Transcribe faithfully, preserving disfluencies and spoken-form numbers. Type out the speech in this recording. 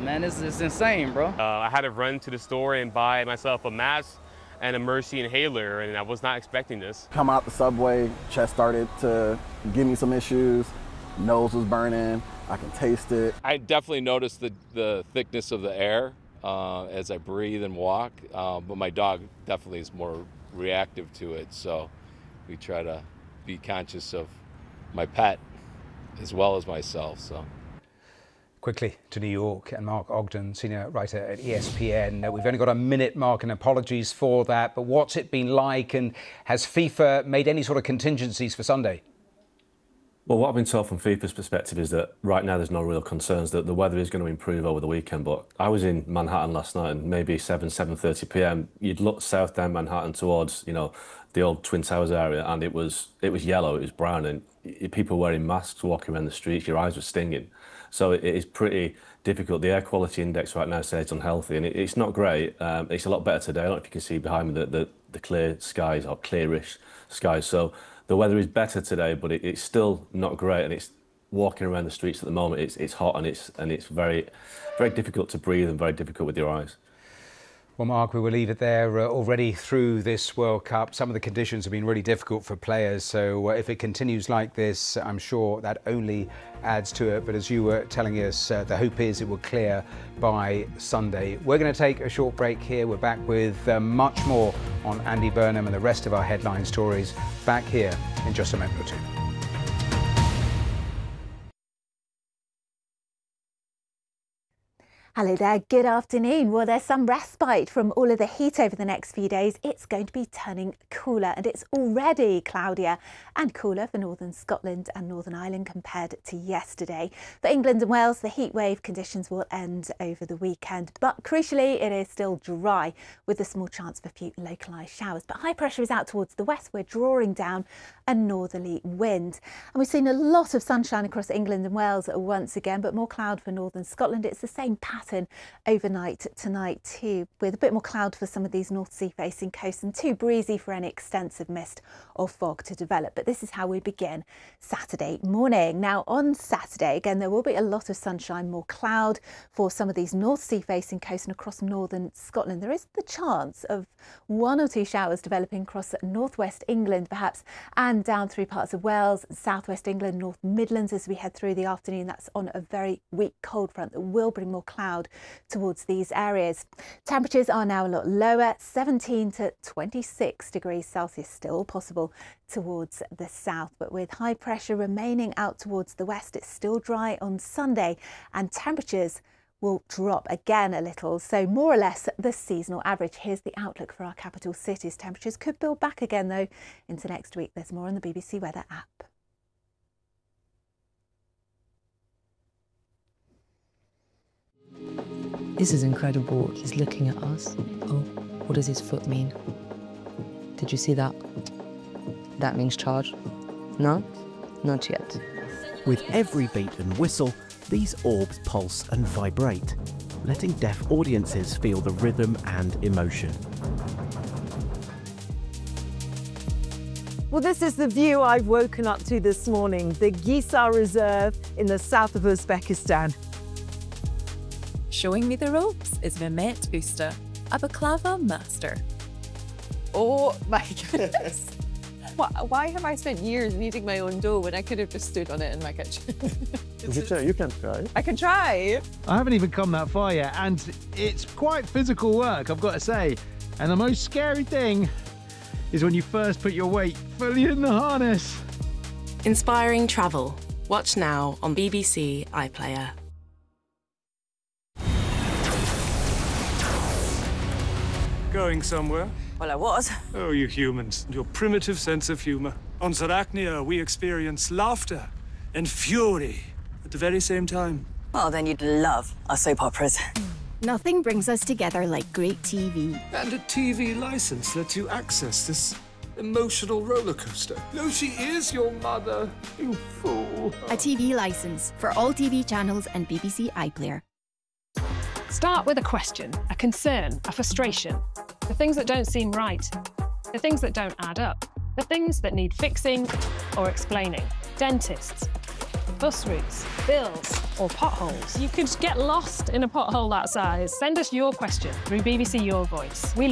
man. It's, it's insane, bro. Uh, I had to run to the store and buy myself a mask and a Mercy inhaler, and I was not expecting this. Come out the subway, chest started to give me some issues, nose was burning, I can taste it. I definitely noticed the, the thickness of the air uh, as I breathe and walk, uh, but my dog definitely is more reactive to it, so we try to be conscious of my pet as well as myself. So. Quickly to New York, and Mark Ogden, senior writer at E S P N. We've only got a minute, Mark, and apologies for that, but what's it been like, and has FIFA made any sort of contingencies for Sunday? Well, what I've been told from FIFA's perspective is that right now there's no real concerns that the weather is going to improve over the weekend. But I was in Manhattan last night, and maybe seven, seven thirty p m you'd look south down Manhattan towards, you know, the old Twin Towers area, and it was it was yellow, it was brown, and people wearing masks walking around the streets, your eyes were stinging. So it is pretty difficult. The air quality index right now says it's unhealthy, and it, it's not great. Um, it's a lot better today. I don't know if you can see behind me the, the, the clear skies, or clearish skies. So the weather is better today, but it, it's still not great, and it's walking around the streets at the moment. It's it's hot, and it's and it's very, very difficult to breathe and very difficult with your eyes. Well, Mark, we will leave it there. Uh, already through this World Cup, some of the conditions have been really difficult for players. So uh, if it continues like this, I'm sure that only adds to it. But as you were telling us, uh, the hope is it will clear by Sunday. We're going to take a short break here. We're back with uh, much more on Andy Burnham and the rest of our headline stories back here in just a moment or two. Hello there, good afternoon. Well, there's some respite from all of the heat over the next few days. It's going to be turning cooler, and it's already cloudier and cooler for northern Scotland and Northern Ireland compared to yesterday. For England and Wales, the heat wave conditions will end over the weekend, but crucially, it is still dry with a small chance of a few localised showers. But high pressure is out towards the west. We're drawing down a northerly wind, and we've seen a lot of sunshine across England and Wales once again, but more cloud for northern Scotland. It's the same pattern overnight tonight too, with a bit more cloud for some of these North Sea facing coasts and too breezy for any extensive mist or fog to develop. But this is how we begin Saturday morning. Now on Saturday, again, there will be a lot of sunshine, more cloud for some of these North Sea facing coasts and across northern Scotland. There is the chance of one or two showers developing across northwest England perhaps, and down through parts of Wales, southwest England, North Midlands as we head through the afternoon. That's on a very weak cold front that will bring more cloud towards these areas. Temperatures are now a lot lower, seventeen to twenty-six degrees Celsius still possible towards the south, but with high pressure remaining out towards the west, it's still dry on Sunday and temperatures will drop again a little, so more or less the seasonal average. Here's the outlook for our capital cities. Temperatures could build back again though into next week. There's more on the B B C Weather app. This is incredible. He's looking at us. Oh, what does his foot mean? Did you see that? That means charge. No? Not yet. With every beat and whistle, these orbs pulse and vibrate, letting deaf audiences feel the rhythm and emotion. Well, this is the view I've woken up to this morning, the Gisar Reserve in the south of Uzbekistan. Showing me the ropes is Mehmet Usta, a baklava master. Oh my goodness. Why have I spent years kneading my own dough when I could have just stood on it in my kitchen? You can, you can try. I can try. I haven't even come that far yet, and it's quite physical work, I've got to say. And the most scary thing is when you first put your weight fully in the harness. Inspiring travel. Watch now on B B C iPlayer. Going somewhere? Well, I was. Oh, you humans, and your primitive sense of humour. On Zarachnia, we experience laughter and fury at the very same time. Oh, then you'd love our soap operas. Nothing brings us together like great T V. And a T V license lets you access this emotional roller coaster. No, she is your mother, you fool. A T V license for all T V channels and B B C iPlayer. Start with a question, a concern, a frustration. The things that don't seem right. The things that don't add up. The things that need fixing or explaining. Dentists. bus routes, bills, or potholes? You could get lost in a pothole that size. Send us your question through B B C Your Voice. We